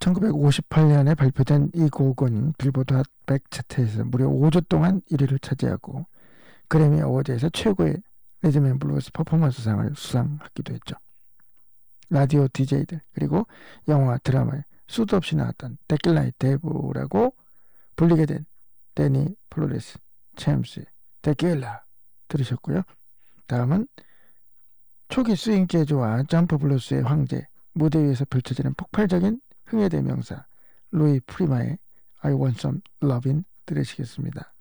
1958년에 발표된 이 곡은 빌보드 핫 100 차트에서 무려 5주 동안 1위를 차지하고 그래미 어워드에서 최고의 리듬앤블루스 퍼포먼스상을 수상하기도 했죠. 라디오 DJ들 그리고 영화 드라마에 수도 없이 나왔던 데킬라의 데브라고 불리게 된 데니 플로레스 챔스 데킬라 들으셨고요. 다음은 초기 스윙 재즈와 점프 블루스의 황제, 무대 위에서 펼쳐지는 폭발적인 흥의 대명사 루이 프리마의 I Want Some Lovin' 들으시겠습니다.